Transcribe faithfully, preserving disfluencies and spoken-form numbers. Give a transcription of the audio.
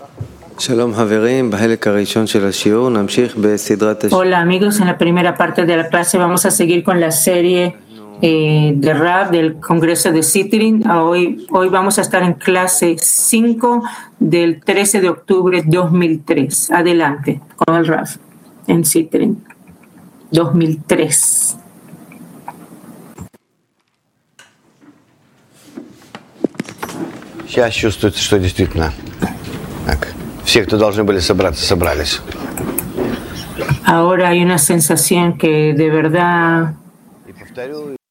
Hola amigos, en la primera parte de la clase vamos a seguir con la serie eh, de Rav del Congreso de Sitrin. Hoy, hoy vamos a estar en clase cinco del trece de octubre de dos mil tres. Adelante con el Rav en Sitrin dos mil tres. Сейчас чувствуется, что действительно так. Все, кто должны были собраться, собрались. Ahora hay una sensación que de verdad